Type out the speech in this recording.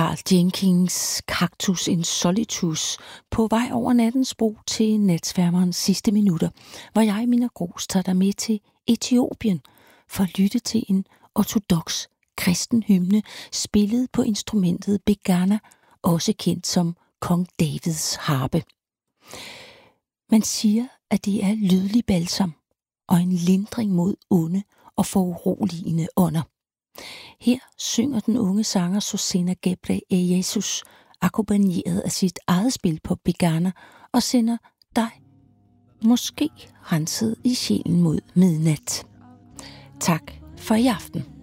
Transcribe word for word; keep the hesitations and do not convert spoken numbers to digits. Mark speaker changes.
Speaker 1: Carl Jenkins Cactus in Solitus på vej over nattens bro til natsværmerens sidste minutter, hvor jeg, Mina Gros, tager dig med til Etiopien for at lytte til en ortodoks kristen hymne, spillet på instrumentet begana, også kendt som Kong Davids harpe. Man siger, at det er lydlig balsam og en lindring mod onde og foruroligende ånder. Her synger den unge sanger Susena Gebreyesus, akkompagneret af sit eget spil på begana, og sender dig måske renset i sjælen mod midnat. Tak for i aften.